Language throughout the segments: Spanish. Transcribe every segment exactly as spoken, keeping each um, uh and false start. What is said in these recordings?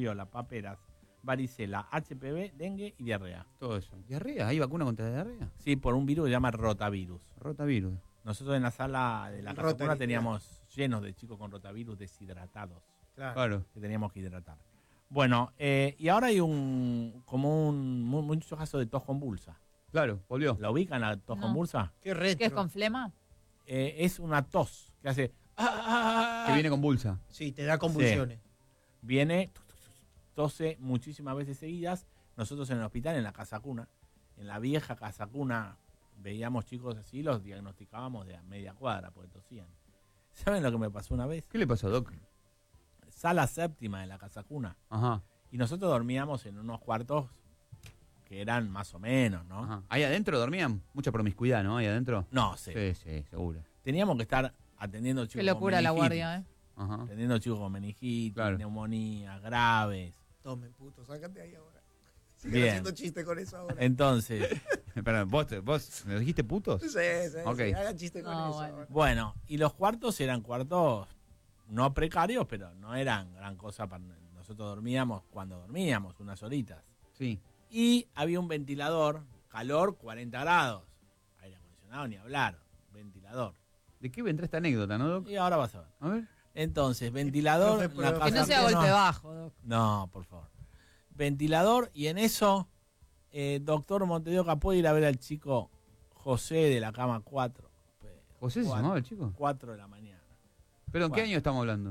rubiola, paperas, varicela, H P V, dengue y diarrea. Todo eso. ¿Diarrea? ¿Hay vacuna contra la diarrea? Sí, por un virus que se llama rotavirus. Rotavirus. Nosotros en la sala de la casa Rota, cuna teníamos llenos de chicos con rotavirus deshidratados. Claro. Claro. Que teníamos que hidratar. Bueno, eh, y ahora hay un como un mu- mucho caso de tos convulsa. Claro, volvió. ¿La ubican a tos No. convulsa? Qué retro. ¿Qué es con flema? Eh, es una tos que hace... ah, ah, ah, Que viene convulsa. Sí, te da convulsiones. Viene, tose muchísimas veces seguidas. Nosotros en el hospital, en la casa cuna, en la vieja casa cuna, veíamos chicos así, los diagnosticábamos de a media cuadra porque tosían. ¿Saben lo que me pasó una vez? ¿Qué le pasó, Doc? Sala séptima de la casa cuna. Ajá. Y nosotros dormíamos en unos cuartos que eran más o menos, ¿no? Ajá. ¿Ahí adentro dormían? Mucha promiscuidad, ¿no? Ahí adentro. No sé. Sí, sí, seguro. Teníamos que estar atendiendo chicos Qué locura con la meningitis, guardia, ¿eh? Ajá. Atendiendo chicos con meningitis, Claro. neumonía, graves. Tomen, puto, sácate ahí ahora. Siguen Bien. haciendo chiste con eso ahora. Entonces, Perdón, ¿vos, ¿vos me dijiste putos? Sí, sí, Ok. sí, hagan chiste con No, eso bueno. ahora. bueno, y los cuartos eran cuartos no precarios, pero no eran gran cosa para nosotros dormíamos cuando dormíamos, unas horitas. Sí. Y había un ventilador, calor cuarenta grados. Aire acondicionado ni hablar, ventilador. ¿De qué vendrá esta anécdota, no, Doc? Y ahora vas a ver. A ver. Entonces, ventilador, Profe, en la pero- Que casa no sea cuna- golpe bajo, Doc. No, por favor. Ventilador, y en eso, eh, doctor Montevideo puede ir a ver al chico José de la cama cuatro. ¿José se llamaba el chico? cuatro de la mañana. ¿Pero en qué Bueno. año estamos hablando?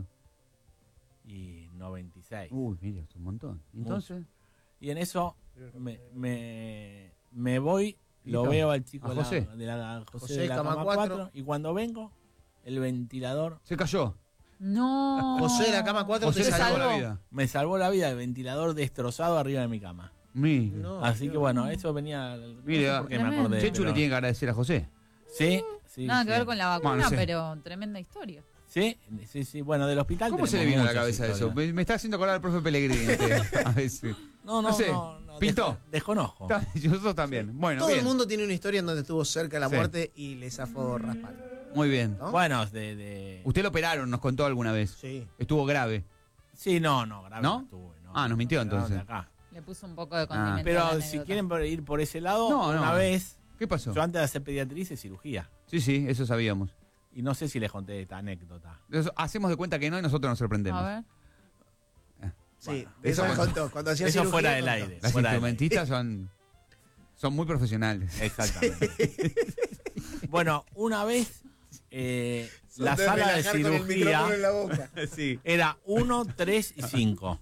Y noventa y seis. Uy, mira, es un montón. Entonces, Y en eso me, me, me voy, lo Listo. veo al chico ¿A de la, José? de la, José José, de la cama cama cuatro. cuatro, y cuando vengo, el ventilador se cayó. No. José de la cama cuatro José te le se salvó salvó. la salvó. vida. me salvó la vida, el ventilador destrozado arriba de mi cama. Mire. No, Así qué que bueno, eso venía... no Mire, sé por qué me acordé. Chechu pero- le tiene que agradecer a José. Sí, sí. Nada sí. que ver con la vacuna, Bueno, no sé. pero tremenda historia. Sí, sí, sí. Bueno, del hospital ¿Cómo se le tenemos vino a la muchas cabeza eso? historias. Me, me está haciendo acordar al profe Pellegrini. este, a veces. No, no, No sé, no, no, pintó. desco- desconozco. Está- Nosotros también. Bueno, Todo bien. el mundo tiene una historia en donde estuvo cerca de la Sí. muerte y le zafó raspando. Muy bien. ¿No? Bueno, de, de... Usted lo operaron, nos contó alguna vez. Sí. Estuvo grave. Sí, no, no, grave ¿No? no estuve, no. Ah, nos mintió, Operaron de entonces. acá. Le puso un poco de condimento. a Pero la si anécdota. quieren por- ir por ese lado, No, no. una vez, ¿Qué pasó? yo antes de hacer pediatría hice cirugía. Sí, sí, eso sabíamos. Y no sé si les conté esta anécdota. Eso- hacemos de cuenta que no y nosotros nos sorprendemos. A ver. Sí, Bueno, de eso eso me cuando- contó. Cuando hacía Eso cirugía, fuera del contó. aire. Las fuera del aire. instrumentistas son, son muy profesionales. Exactamente. Bueno, una vez eh, Son la de sala de relajar con el cirugía micrófono en la boca. Sí. era uno, tres y cinco.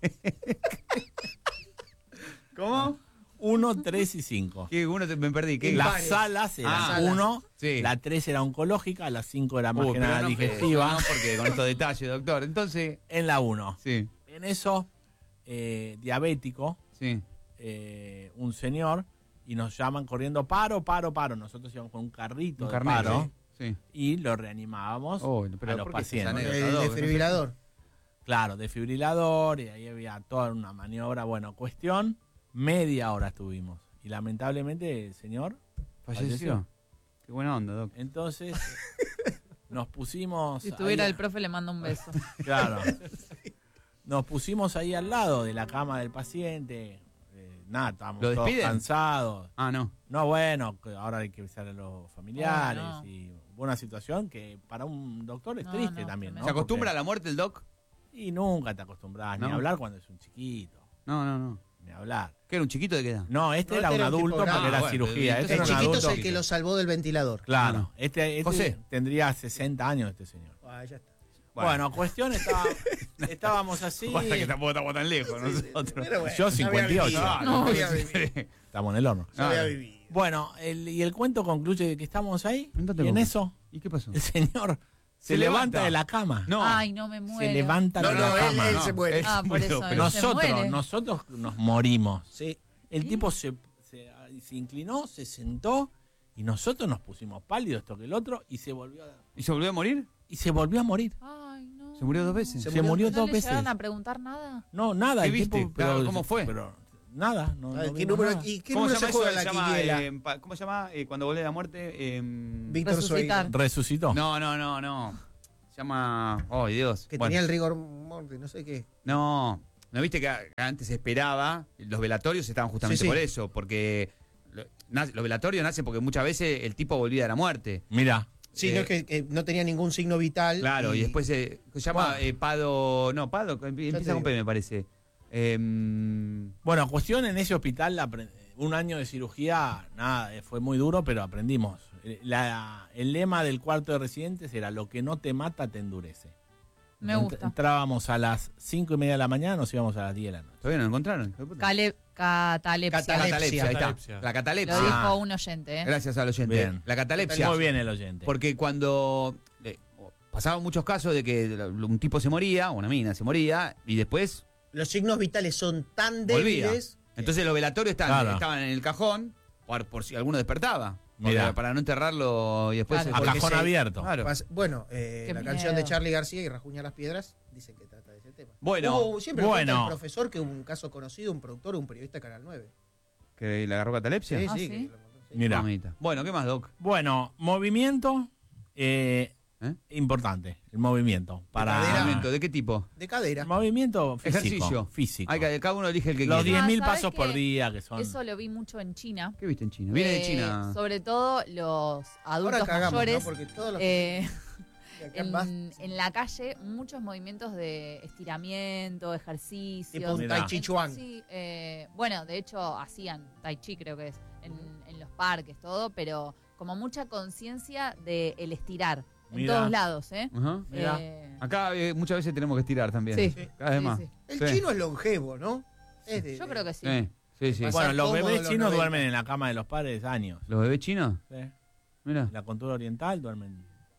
¿Cómo? uno, tres y cinco. ¿Qué? Uno te- me perdí. ¿Qué? Las Impares. salas eran Ah, uno, sí. la tres era oncológica, la cinco era más Uh, que pero nada no, digestiva. no, porque con estos detalles, doctor. Entonces, En la uno. sí, En eso, eh, diabético, sí. eh, un señor, y nos llaman corriendo, paro, paro, paro. Nosotros íbamos con un carrito Un de carnet, paro sí. y lo reanimábamos Oh, pero a los ¿por qué pacientes. esa El anécdota, Doc? desfibrilador. Claro, desfibrilador, y ahí había toda una maniobra. Bueno, cuestión, media hora estuvimos. Y lamentablemente el señor ¿Falleció? falleció. Qué buena onda, Doc. Entonces nos pusimos... Si estuviera ahí- el profe, le mando un beso. Claro. Nos pusimos ahí al lado de la cama del paciente. Eh, nada, estábamos ¿Lo todos despiden? cansados. Ah, no. No, bueno, que ahora hay que avisar a los familiares. Ah, no. Y hubo una situación que para un doctor es No, triste no, también. ¿no? ¿Se acostumbra a Porque- la muerte el Doc? Y nunca te acostumbras ni No. a hablar cuando es un chiquito. No, no, no. Ni a hablar. ¿Qué era un chiquito de qué edad? No, este No, era este un era un adulto tipo porque grande. era Ah, bueno, cirugía. Este entonces era El un chiquito adulto. es el que lo salvó del ventilador. Claro. No. Este, este José. tendría sesenta años este señor. Ah, ya está. Bueno, cuestión, estaba, estábamos así. Basta que tampoco estamos tan lejos nosotros. Pero bueno, Yo ya había cincuenta y ocho. vivido, Ah, ya no. había vivido, Estamos en el horno. ya había Ah. vivido. Bueno, el, y el cuento concluye de que estamos ahí. ¿En dónde Y en vamos? eso, ¿Y qué pasó? el señor se, Se levanta. levanta de la cama. No. Ay, no me muero. se levanta No, de no, la él, cama. él No. se muere. él Ah, se por murió, eso, pero- él se Nosotros, muere. nosotros nos morimos. Sí. El ¿Sí? tipo se, se, se inclinó, se sentó y nosotros nos pusimos pálidos, esto que el otro, y se volvió a, ¿Y se volvió a morir? y se volvió a morir. Ay, no. ¿Se murió dos veces? Se, Se murió, murió- ¿No dos le veces. llegaron a preguntar nada? No, nada. ¿Qué el viste? tipo, Claro, pero- ¿cómo fue? Pero nada. No, Ay, no ¿Qué vimos número, nada. ¿Y qué ¿Cómo número se se llama juega eso? la Se llama, quiniela? eh, pa- ¿Cómo se llama eh, cuando volé la muerte? Eh, Víctor Resucitar. Sueiro, Resucitó. no, no, no, no. Se llama... Oh, Dios. que Bueno, tenía el rigor mortis, no sé qué. No, ¿No viste que a- antes se esperaba? Los velatorios estaban justamente Sí, sí. por eso, porque lo- nace- los velatorios nacen porque muchas veces el tipo volvía de la muerte. Mira, Sí, Eh, no es que, que no tenía ningún signo vital. Claro, y, después se, se llama Bueno. eh, Pado... No, Pado, te empieza con P, digo. me parece. Em, bueno, cuestión en ese hospital, apre- un año de cirugía, nada, eh, fue muy duro, pero aprendimos. Eh, La- el lema del cuarto de residentes era: lo que no te mata te endurece. Me Ent- gusta. Entrábamos a las cinco y media de la mañana, nos íbamos a las diez de la noche. ¿Todavía no lo encontraron? hijo de puta? Cale- catalepsia. Catalepsia. Catalepsia, ahí está. Catalepsia. La Lo catalepsia. Ah. dijo un oyente, ¿eh? Gracias al oyente. Bien. La catalepsia. Muy bien el oyente. Porque cuando eh, pasaban muchos casos de que un tipo se moría, o una mina se moría, y después Los signos vitales son tan volvía. débiles. que- Entonces los velatorios estaban, Claro. estaban en el cajón, por, por si alguno despertaba. Porque- Mirá. Para no enterrarlo y después... Claro. A porque cajón se- abierto. Claro. pas- Bueno, eh, Qué la miedo. canción de Charly García y Rajuña las Piedras dicen que trata de ese tema. Bueno, Hubo- siempre lo cuenta bueno. el profesor que hubo un caso conocido, un productor, un periodista de Canal nueve. ¿que le agarró catalepsia? Ah, ¿sí? que lo contó, sí. Mira. Mamita. Bueno, ¿qué más, Doc? Bueno, movimiento eh, ¿Eh? importante, el movimiento. Para cadera. Movimiento, ¿de qué tipo? De cadera. movimiento físico. Ejercicio. Físico. Hay que, cada uno elige el que Los quiere. Ah, diez mil ¿sabes pasos qué? por día que son. Eso lo vi mucho en China. ¿Qué viste en China? Viene de Eh, China. Sobre todo los adultos Ahora cagamos, mayores. ¿no? Porque todos los eh, que acá en Bast- en, en la calle, muchos movimientos de estiramiento, ejercicios. tipo un Mirá. Tai Chi Chuan. Sí, eh, bueno, de hecho hacían Tai Chi, creo que es, en, en los parques, todo, pero como mucha conciencia del estirar en Mirá. todos lados, ¿eh? Ajá. Mirá. Eh, Acá eh, muchas veces tenemos que estirar también. Sí. Sí. Cada vez sí, más. sí. El Sí. chino es longevo, ¿no? Es de- Yo creo que sí. Sí, sí, sí. Pasar Bueno, los cómodo bebés los chinos noventa. duermen en la cama de los padres años. ¿Los bebés chinos? ¿sí? Mira, La cultura oriental duermen.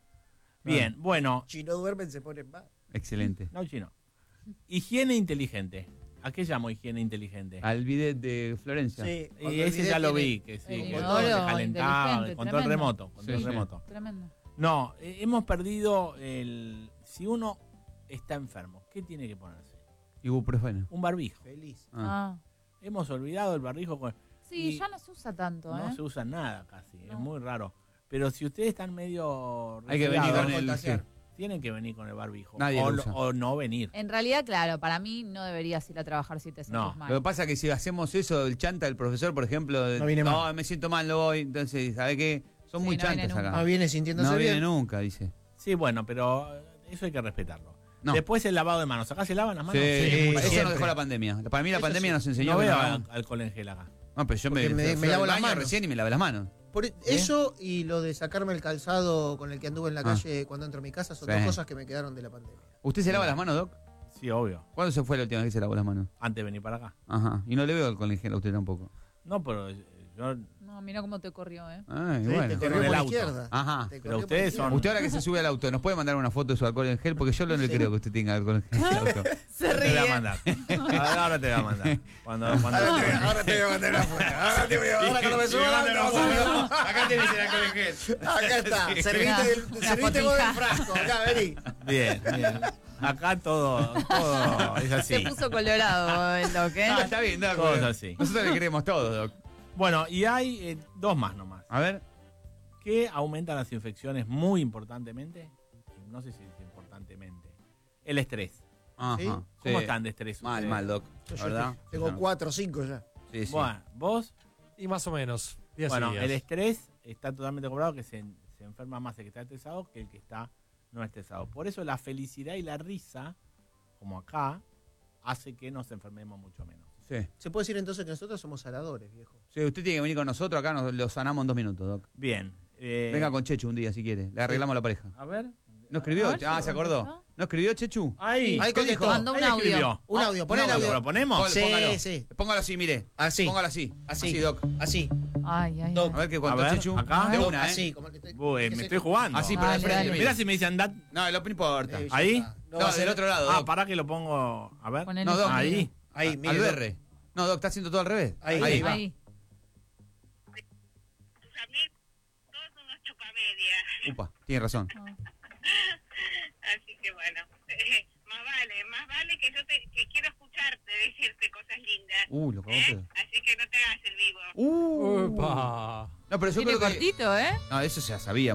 Bien, bueno, Chino duermen, se ponen más. excelente. no chino. Higiene inteligente. ¿A qué llamo higiene inteligente? Al bidet de Florencia. Sí, Y cuando el ese bidet ya lo tiene- vi, que sí, El que inodoro se calentaba, inteligente, control tremendo. remoto, control Sí, sí. remoto. Tremendo. No, eh, hemos perdido el... Si uno está enfermo, ¿qué tiene que ponerse? Ibuprofeno. Un barbijo. Feliz. Ah. Ah. Hemos olvidado el barbijo. Con... Sí, Y ya no se usa tanto, No ¿eh? se usa nada casi, es No. muy raro. Pero si ustedes están medio Hay que venir resfriados, con el... contagiar. sí. tienen que venir con el barbijo. Nadie o, lo lo- usa. o no venir. En realidad, claro, para mí no deberías ir a trabajar si te sientes No. mal. Lo que pasa es que si hacemos eso, el chanta del profesor, por ejemplo, de- No viene no, mal. me siento mal, no voy. Entonces, ¿sabe qué? Son Sí, muy no viene chantas nunca. acá. No viene sintiéndose No viene bien. nunca, dice. Sí, bueno, pero eso hay que respetarlo. No. Después el lavado de manos. ¿Acá se lavan las manos? Sí, Sí, eso siempre. nos dejó la pandemia. Para mí la Eso pandemia sí. nos enseñó No que veo no- al- alcohol en gel acá. No, pero yo me, Porque me- fui me al lavo las baño manos. recién y me lavé las manos. Por eso y lo de sacarme el calzado con el que anduve en la Ah. calle cuando entro a mi casa son Sí. dos cosas que me quedaron de la pandemia. ¿Usted se lava las manos, Doc? Sí, obvio. ¿Cuándo se fue la última vez que se lavó las manos? Antes de venir para acá. Ajá. Y no le veo alcohol en gel a usted tampoco. No, pero eh, yo... No, mira cómo te corrió, ¿eh? Ay, Sí, bueno. te con corrió el por la auto. izquierda. Ajá. Te Pero corrió por ustedes la son- izquierda. Usted ahora que se sube al auto, ¿nos puede mandar una foto de su alcohol en gel? Porque yo no le creo que usted tenga alcohol en gel en el auto. Se Te voy a ríe. mandar. Ahora, ahora te voy a mandar. Cuando, cuando Ahora te, ahora te voy a mandar una foto. Ahora te voy a ahora cuando me suba al auto, vamos a ver. Acá tenés el alcohol en gel. Acá está. Sí. Serviste, del, Una serviste vos fotija. del frasco. Acá, vení. Bien, bien. Acá todo, todo es así. Se puso colorado el Doc, ¿eh? Ah, está bien, Doc. Todo es así. Nosotros le queremos todo, Doc. Bueno, y hay eh, dos más nomás. A ver. Que aumentan las infecciones muy importantemente. No sé si es importantemente. El estrés. Ajá. ¿Sí? ¿Cómo Sí. están de estrés Mal, ustedes? mal, Doc. Yo La ya verdad. estoy- Tengo Yo- cuatro o cinco ya. Sí, sí. Bueno, vos, Y más o menos. Días y bueno, días. el estrés está totalmente comprobado que se, se enferma más el que está estresado que el que está no estresado. Por eso la felicidad y la risa, como acá, hace que nos enfermemos mucho menos. Sí. Se puede decir entonces que nosotros somos saladores, viejo. Sí, usted tiene que venir con nosotros acá, nos lo sanamos en dos minutos, Doc. Bien. eh, Venga con Chechu un día si quiere, le arreglamos la pareja. A ver. ¿No escribió? A ver, Ah, ¿se ¿se acordó? contestó? ¿No escribió Chechu? Ahí. Ahí ¿Qué contestó. dijo? Mandó un Ahí audio. escribió. Un audio, pon el un audio. audio. ¿Lo ponemos? Pon- Sí, póngalo. sí. Póngalo así, mire. Así. Póngalo así. Así. Así, Doc. Así. Ay, ay, Doc. A ver qué A contó ver, Chechu. acá. De Doc, una, ¿eh? así, como el que estoy- Uy, que me se- estoy jugando. Así, pero de Dale, frente, dale. mire. Mirá si me dicen dat. No, lo no importa. Eh, ya ¿Ahí? está. No, No, va a ser- del otro lado, Ah, Doc. para que lo pongo. A ver. Ponele No, Doc. Ahí. sonido. Ahí, Al mire. Doc. berre. No, Doc, está haciendo todo al revés. Ahí, Ahí ahí va. Ahí. tus amigos, todos unos chupamedias. Upa, tiene razón. Así que bueno, eh, más vale, más vale que yo te, que quiero escucharte decirte cosas lindas. Uh, lo cagó ¿eh? pedo. Así que no te hagas el vivo. Uh. Upa. No, pero yo Tiene creo que... cortito, ¿eh? No, eso ya sabíamos.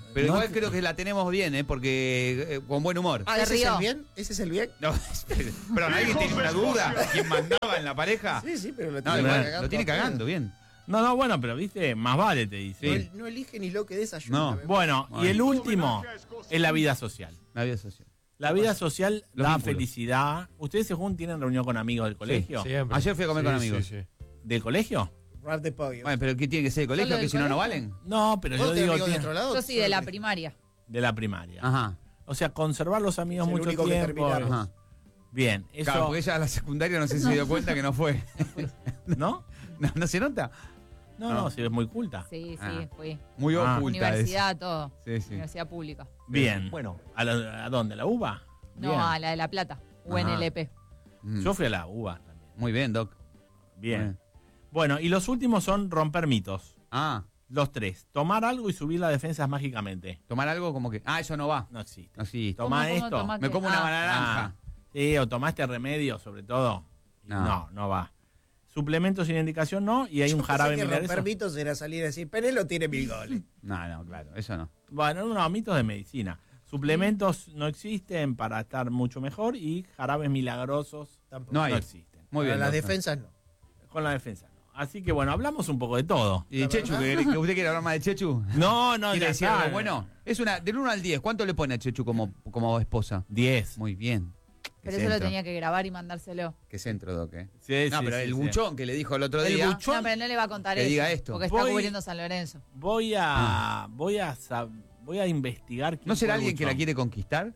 Pero no igual te- creo que la tenemos bien, ¿eh? Porque eh, con buen humor. Ah, Se ¿ese es rió. el bien? ¿Ese es el bien? No, espere, pero ¿alguien tiene una duda? ¿Quién mandaba en la pareja? Sí, sí, pero lo No, tiene lo, cagando. lo tiene a pedo. cagando, bien. No, no, bueno, pero viste, más vale te dice. Sí. No, el- no elige ni lo que desayuna. No. me Bueno, y Bueno. el último es la vida social. La vida social. La vida social Los da vínculos. felicidad. ¿Ustedes se juntan, tienen reunión con amigos del colegio? Siempre. Ayer fui a comer Sí, con amigos. sí, sí. ¿Del colegio? Rap de pollo. Bueno, pero ¿qué tiene que ser el colegio? ¿Solo Que del si no, no colegio? valen. No, pero ¿Vos yo tenés digo amigos de tiene- otro lado? Yo sí, de la Solo- primaria. de la primaria. Ajá. O sea, conservar los amigos Es el mucho único que tiempo. terminamos. Ajá. Bien, eso, Claro, porque ella a la secundaria no sé si se dio cuenta que no fue. ¿no? ¿No, no se nota? No, no, si es muy culta. Sí, sí, Ah. fui. Muy Ah. oculta. es. Universidad, todo. Sí, sí. Universidad pública. Bien. Bueno. ¿A, la- a dónde? ¿La uva? No, Bien. a la de La Plata. U N L P. Mm. Yo fui a la uva también. Muy bien, Doc. Bien. Bien. Bueno, y los últimos son romper mitos. Ah, Los tres. Tomar algo y subir las defensas mágicamente. tomar algo como que. Ah, eso no va. No existe. No, sí. Toma ¿Cómo, cómo esto. tomás? Me como una Ah. naranja. Ah, sí, o tomaste remedio, sobre todo. No. No, no, va. Suplementos sin indicación, no. Y hay Yo un pensé jarabe que milagroso. romper mitos era salir a decir, Penelo tiene mil goles. No, no, claro, eso no. Bueno, no, mitos de medicina. Suplementos no existen para estar mucho mejor y jarabes milagrosos Tampoco. No hay. no existen. Muy Para bien. las doctor. defensas no. Con la defensa no. Así que bueno, hablamos un poco de todo. ¿Y La Chechu? verdad. ¿que, que ¿Usted quiere hablar más de Chechu? No, no, ¿Quiere ya decir está. algo bueno? Es una, del uno al diez, ¿cuánto le pone a Chechu como, como esposa? diez. Muy bien. Pero Qué eso lo centro. tenía que grabar y mandárselo. Qué centro, Doc, ¿eh? Sí, No, sí, pero sí, el sí. buchón que le dijo el otro El día. buchón. No, pero no le va a contar Que eso. diga esto. Porque está Voy- cubriendo San Lorenzo. Voy a, voy a, sab- voy a investigar. quién ¿No será fue el alguien que la buchón. quiere conconquistar?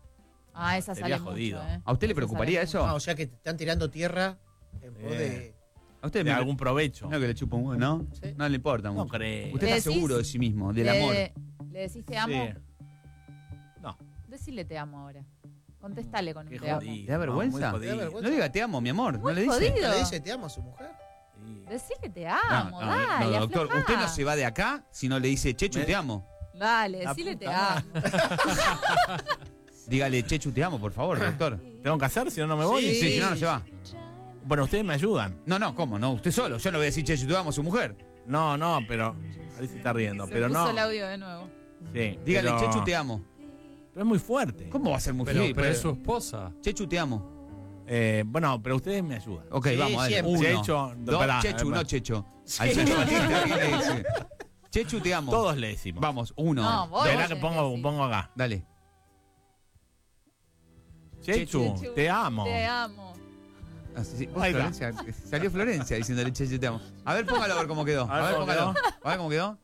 Ah, esa Sería sale jodido. mucho, ¿eh? ¿A usted le Esa preocuparía sale eso? Ah, o sea que te están tirando tierra en pos de... ¿A usted De me- algún provecho. No que le chupa un huevo, ¿no? Sí. No le importa No mucho. creo. Usted ¿Le está decís? seguro de sí mismo, del le, amor. ¿Le decís te amo? Sí. No, Decile te amo ahora. Contestale con un qué te amo. jodido. ¿Te da vergüenza? No, muy ¿Te da jodido. vergüenza? No diga te amo, mi amor. No Muy le dice. jodido. ¿Le dice te amo a su mujer? Sí. Decile te No, amo, no, dale, no, doctor, aflojá. usted no se va de acá si no le dice Chechu, Me- te amo. Dale, La decile te puta amo. Dígale Chechu, te amo, por favor, doctor. ¿Tengo que hacer? Si no, no me voy. Sí. Sí, si no, no se va. Bueno, ustedes me ayudan. No, no, ¿cómo? No, usted solo. Yo no voy a decir Chechu, te amo a su mujer. No, no, pero. Ahí se está riendo. Se pero puso no. el audio de nuevo. Sí, Dígale pero- Chechu, te amo. Pero es muy fuerte. ¿Cómo va a ser muy Pero, feliz? pero es su esposa. Chechu, te amo. Eh, bueno, pero ustedes me ayudan. Ok, Sí, vamos, dale. siempre. Uno, Checho, dos, pará, Chechu, pará. no Checho. Al Chechu Batista, ¿quién le dice? Chechu, te amo. Todos le decimos. Vamos, uno. No, vos Verá tenés que que pongo, decir. pongo acá. Dale. Chechu, Chechu, te amo. Te amo. Ah, sí, sí. Vos, Ahí va. Florencia, salió Florencia diciéndole Chechu, te amo. A ver, póngalo a ver cómo quedó. A ver A ver, cómo póngalo. quedó. A ver cómo quedó.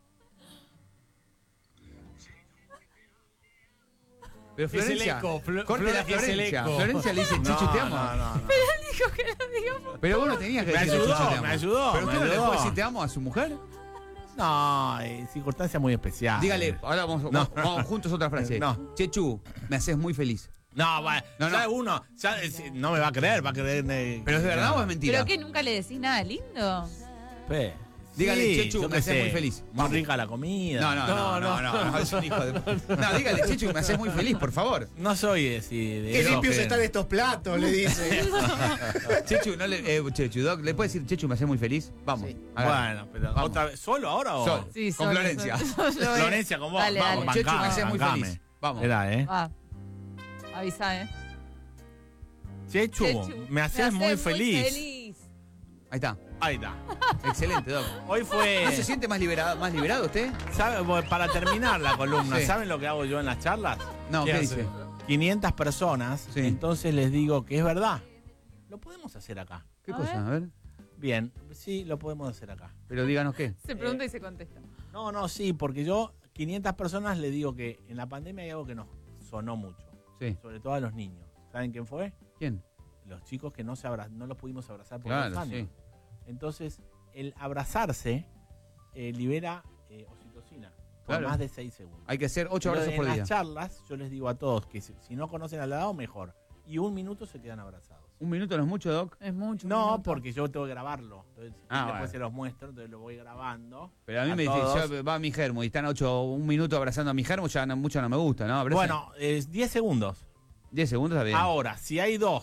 Pero Es el Florencia, eco, Flo- corte la Flor- es el Florencia. eco. Florencia le dice Chechu, te amo. No, no, no. Dijo que lo digamos. Pero vos no tenías que Me decirle ayudó, Chechu, te amo. me ayudó, Pero usted me no le ayudó. puede decir te amo a su mujer. No, eh, circunstancia muy especial. Dígale, ahora vamos, No. vamos, vamos juntos otra frase. No. Chechu, me haces muy feliz. No, va, No, ya no. uno ya, eh, no me va a creer, va a creer. eh, ¿Pero es de verdad o es mentira? ¿Pero qué? ¿Nunca le decís nada lindo? Pe. Dígale, Sí, Chechu, yo me qué haces sé, muy feliz. Muy Vamos. rica la comida. No, no, no, no, no, no, es un hijo de... No, dígale, Chechu, me haces muy feliz, por favor. No soy de, sí, de Qué esos limpios que- están estos platos, le dice. Chechu, no le, eh, Chechu, Doc, ¿le puede decir Chechu, me haces muy feliz? Vamos. Sí. haga. Bueno, pero Vamos. otra vez, ¿solo ahora o? Sol. Sí, Con solo, Florencia. solo, solo. Florencia con vos. Dale, Vamos, dale. Chechu, me bancame, haces muy bancame. feliz. Vamos. Esperá, ¿eh? Va. Avisa, ¿eh? Chechu, me haces muy feliz. Ahí está. Ahí está. Excelente, Doc. Hoy fue. ¿No se siente más liberado, más liberado usted? ¿sabe? Bueno, para terminar la columna, Sí. ¿saben lo que hago yo en las charlas? No, ¿qué, ¿Qué dice? hace? quinientas personas, Sí. entonces les digo que es verdad. Lo podemos hacer acá. ¿Qué A cosa? ver. A ver. Bien, sí, lo podemos hacer acá. Pero díganos qué. Se pregunta y se contesta. No, no, sí, porque yo, quinientas personas, les digo que en la pandemia hay algo que nos sonó mucho, Sí. sobre todo a los niños. ¿Saben quién fue? ¿Quién? Los chicos que no se abra- no los pudimos abrazar por Claro, dos años. sí. Entonces, el abrazarse eh, libera eh, oxitocina por Claro. más de seis segundos. Hay que hacer ocho Pero abrazos por en día. las charlas, yo les digo a todos que si, si no conocen al lado, mejor. Y un minuto se quedan abrazados. ¿Un minuto no es mucho, Doc? Es mucho. un No, minuto. porque yo tengo que grabarlo. Entonces, Ah, después bueno. se los muestro, entonces lo voy grabando. Pero a mí A me dice, todos. yo- va mi germo y están ocho, un minuto abrazando a mi germo, ya no, mucho no me gusta, ¿no? Abraza- Bueno, es diez segundos. diez segundos está bien. Ahora, si hay dos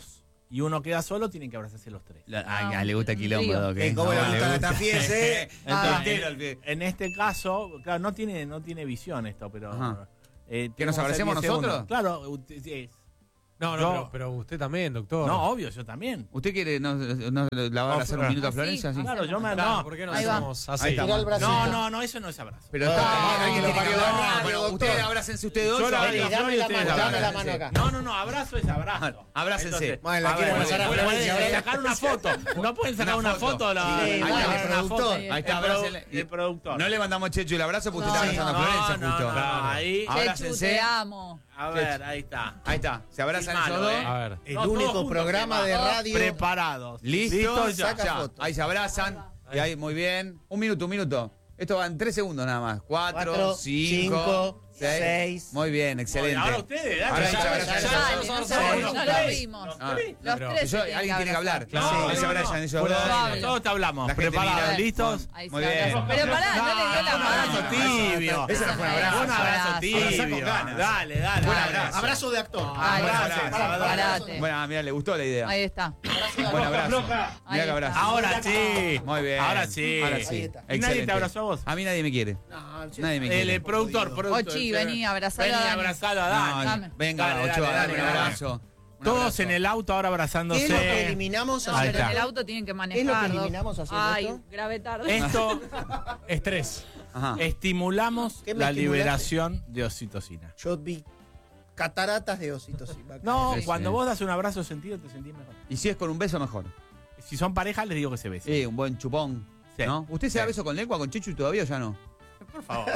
y uno queda solo, tienen que abrazarse los tres. La- Ah, ay, a le gusta un quilombo, lío. Doc, Eh, ¿eh? ¿Cómo le No, gusta la gusta. tafiese? Ah. Entero al pie. En este caso, claro, no tiene, no tiene visión esto, pero... Ajá. eh, ¿Que nos tenemos abracemos diez segundos. nosotros? Claro, usted- sí, es- No, no, Yo- pero, pero usted también, doctor. no, obvio, yo también. ¿Usted quiere no, no, la va a abrazar un minuto a Ah, sí. Florencia? Sí. Claro, yo me... Claro, No, ¿por qué no Ahí va. hacemos así? Ahí está. Tira el bracito. no, no, no, eso no es abrazo. Pero Ah, está, alguien que tiene lo que parió, hablar. no, Bueno, doctor. ustedes abrácense ustedes dos. Yo yo la abro. abrazo, dame y la ustedes mano, dame la abrazan. mano acá. No, no, no, abrazo es abrazo. Ah, abrácense. Bueno, la a quiero ver, abrazar a pueden Florencia, a ver. sacar una foto. No pueden sacar Una una, foto. foto. la, Sí, ahí vale, está, una productor. foto. Ahí está, El pro- abrácenle. el productor. No le mandamos Chechu el abrazo porque usted No, está abrazando a no, Florencia no, justo. no, Claro. ahí. Ah, Chechu, abrácense. te amo. A ver, ahí está. Ahí está, se abrazan Sin esos malo, dos. ¿eh? A ver. El No, todos único juntos programa se de va. radio. Preparados. ¿Listo? ya. saca Ya. foto. Ahí se abrazan. Y ahí, muy bien. Un minuto, un minuto. Esto va en tres segundos nada más. Cuatro, Cuatro, cinco, cinco, seis. seis. Muy bien, excelente. Ahora ustedes, dale. Ahora ya, ya, ya, ya, ya, ya. ya. Dale, no nosotros se somos no los lo tres. vimos. Ah, Los Pero- tres. Yo- se tienen alguien tiene que hablar. Claro. Ahí No, se no, abrazan no. ellos Fuera dos. de- Pablo. Todos te hablamos. La gente Preparados, mira. listos. Ahí Muy se bien. abraza. Pero pará, no le dio la un abrazo mano. tibio. Ese no fue un abrazo. Un abrazo Abrazá tibio. con ganas. Dale, dale. Buen dale. abrazo. Abrazo de actor. Ay, Buen abrazo. abrazo. Parate. Bueno, mira, le gustó la idea. Ahí está. Buen abrazo. Ahí Mira que abrazo. está. Ahora sí. Muy bien. Ahora sí. Ahora Ahí sí. está. ¿Y nadie Excelente. te abrazó a vos? A mí nadie me quiere. No, Nadie me El, quiere. el productor, productor. Ochi, vení, abrazalo Vení, a Dani. abrazalo a No, Dani. Dame. venga, Dale, dale, Ochoa, dale, dale un dale. abrazo. Un Todos abrazo. en el auto ahora abrazándose. ¿Qué es lo que eliminamos No, Ahí pero está. en el auto tienen que manejar. ¿Es lo que Doc. eliminamos haciendo Ay, esto? grave tarde. Esto Estrés. Ajá. estimulamos ¿Qué me la estimulaste? liberación de oxitocina. Yo vi cataratas de oxitocina. No, Sí, cuando sí. vos das un abrazo sentido te sentís mejor. Y si es con un beso, mejor. Si son parejas, les digo que se besen. Sí, un buen chupón. Sí. ¿No? ¿Usted se da Sí. beso con lengua, con Chechu todavía o ya no? Por favor.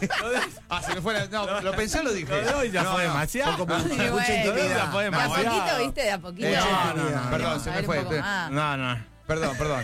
Ah, se me fue la... No, lo pensé, lo dije. Lo de hoy ya No, fue no. demasiado. Fue como Sí, mucha bueno. intimidad. Ya fue De a demasiado. poquito, viste, de a poquito. Mucha No, intimidad. no, no. Perdón, se A me ver, fue. un poco más. No, no. Perdón, perdón.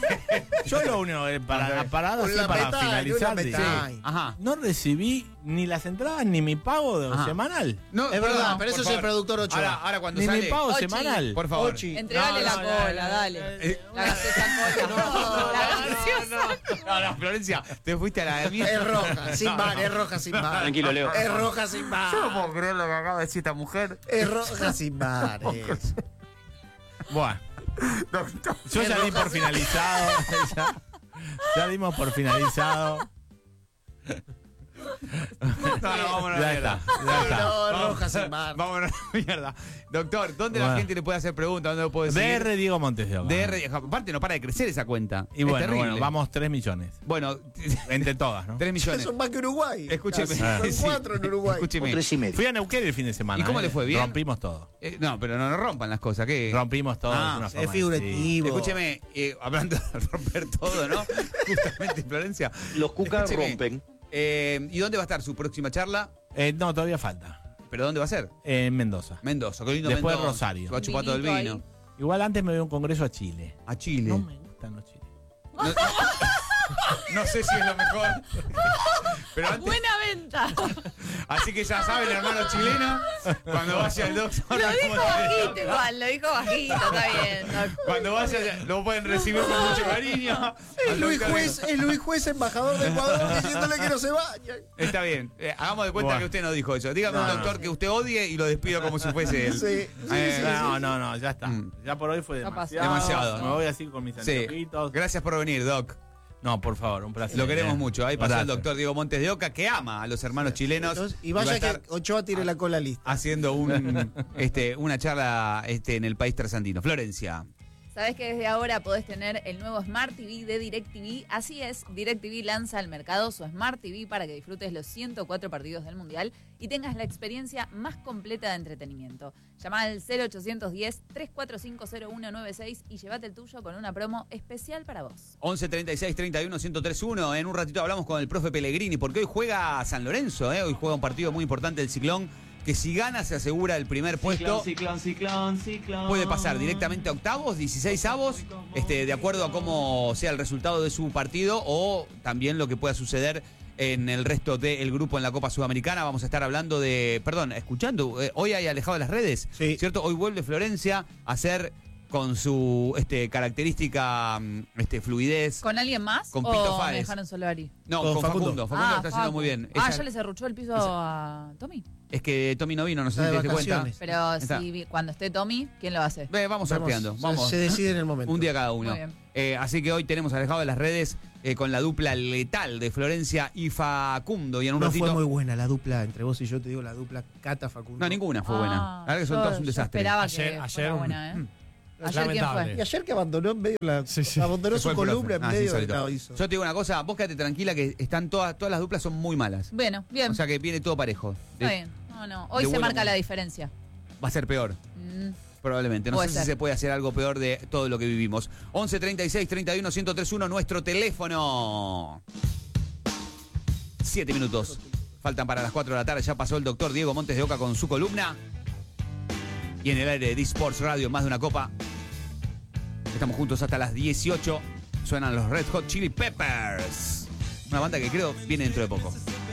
Yo lo único que para, parado Con así la para metá, finalizar. una de- metá. Sí. Ajá. No recibí ni las entradas ni mi pago de Ajá. semanal. No, Es verdad, perdón, pero eso por es el favor. productor Ochoa. Ahora, ahora cuando Ni sale... mi pago Ochi. semanal. Por favor. Ochi. Entregale No, la no, cola, no, dale. Eh, La gaseosa cola. La gaseosa. No, no, Florencia, te fuiste a la mierda. Es roja, sin No, bar, no. es roja sin bar. Tranquilo, Leo. Es roja sin bar. Yo no puedo creer lo que acaba de decir esta mujer. Es roja sin bar. es. Bueno, yo ya di por finalizado. ya, ya dimos por finalizado. No, no, vámonos a la Ya mierda. está, ya está. No, es roja sin bar. Vámonos a la mierda. Doctor, ¿dónde la Bueno. gente le puede hacer preguntas? ¿Dónde lo puede seguir? D R Diego Montes de Oca. D R, aparte no para de crecer esa cuenta. Y Es bueno, terrible. bueno, vamos tres millones. Bueno, Entre todas, ¿no? tres millones. Son más que Uruguay. Escúcheme. Casi. Son Sí. cuatro en Uruguay. Escúcheme. Tres y medio. Fui a Neuquén el fin de semana. ¿Y cómo ¿eh? le fue? ¿Bien? Rompimos todo. Eh, no, pero no nos rompan las cosas. ¿Qué? Rompimos todo. Ah, de una Es forma figurativo. Escúcheme, eh, hablando de romper todo, ¿no? Justamente, Florencia. Los cucas Escúcheme, rompen. eh, ¿Y dónde va a estar su próxima charla? Eh, no, todavía falta. ¿Pero dónde va a ser? En Mendoza. Mendoza, qué lindo Después Mendoza. Rosario. Se va a chupar todo el Vinito vino. ahí. Igual antes me voy a un congreso a Chile. A Chile. No me gustan los chiles. No, no sé si es lo mejor. Pero antes, Buena venta. así que ya saben, hermano chileno, cuando vaya el doctor. Lo dijo bajito igual, lo dijo bajito, está bien. Doc. Cuando vaya, lo pueden recibir con mucho cariño. Es Al Luis doctor- Juez, es Luis Juez, embajador de Ecuador, diciéndole que no se vaya. Está bien. Eh, hagamos de cuenta Bueno. que usted no dijo eso. Dígame No, un no. doctor que usted odie y lo despido como si fuese él. Sí, sí, Eh, sí, No, no, no, ya está. Mm. Ya por hoy fue Ya pasó. demasiado. Demasiado. Me voy así con mis Sí. anteojitos. Gracias por venir, Doc. No, por favor, un placer. Lo queremos Eh, mucho. Ahí pasó el gracias. doctor Diego Montes de Oca, que ama a los hermanos chilenos. Entonces, y va a vaya estar que Ochoa tire la cola lista. haciendo un, este, una charla este, en el país trasandino. Florencia. ¿Sabés que desde ahora podés tener el nuevo Smart T V de DirecTV? Así es, DirecTV lanza al mercado su Smart T V para que disfrutes los ciento cuatro partidos del Mundial y tengas la experiencia más completa de entretenimiento. Llama al cero ochocientos diez, treinta y cuatro cinco cero uno nueve seis y llévate el tuyo con una promo especial para vos. once treinta y seis treinta y uno ciento tres uno. En un ratito hablamos con el profe Pellegrini, porque hoy juega San Lorenzo, ¿eh? Hoy juega un partido muy importante del Ciclón, que si gana se asegura el primer puesto. Ciclón, ciclón, ciclón. Puede pasar directamente a octavos, dieciséis avos, este, de acuerdo a cómo sea el resultado de su partido o también lo que pueda suceder en el resto del grupo en la Copa Sudamericana. Vamos a estar hablando de, perdón, escuchando, eh, hoy hay Alejado de las Redes, Sí. ¿cierto? Hoy vuelve Florencia a hacer con su este, característica este, fluidez. ¿Con alguien más? Con ¿O Pito me Fares. dejaron solo a Ari? No, Con con, Facundo. Facundo. Facundo lo está haciendo Facu. muy bien. Ah, Ella- ya le cerruchó el piso esa- a Tommy. Es que Tommy no vino, no sé Está si de te diste cuenta. vacaciones. Pero Está. si vi- cuando esté Tommy, ¿quién lo hace? Ve, vamos sorteando. Vamos, Vamos. Se decide en el momento. Un día cada uno. Muy bien. Eh, así que hoy tenemos alejado de las redes eh, con la dupla letal de Florencia y Facundo. Y en un No ratito. fue muy buena la dupla entre vos y yo, te digo, la dupla Cata Facundo. No, ninguna fue buena. Ah, La verdad que son yo- todas un yo desastre. esperaba Ayer- que ayer fuera un- buena, ¿eh? Mm. ¿Ayer quién Lamentable. fue? Y ayer que abandonó en medio la, Sí, sí. abandonó Se fue su el columna profe. en Ah, sí, medio solito. no, hizo. Yo te digo una cosa, vos quédate tranquila que están todas, todas las duplas son muy malas. Bueno, bien. O sea que viene todo parejo. De- Está bien. No, no. Hoy de se vuelo marca muy- la diferencia. Va a ser peor. Mm. Probablemente. No Puede sé ser. si se puede hacer algo peor de todo lo que vivimos. once treinta y seis treinta y uno ciento treinta y uno, nuestro teléfono. Siete minutos. Faltan para las cuatro de la tarde. Ya pasó el doctor Diego Montes de Oca con su columna. Y en el aire de D-Sports Radio, más de una copa. Estamos juntos hasta las dieciocho. Suenan los Red Hot Chili Peppers. Una banda que creo viene dentro de poco.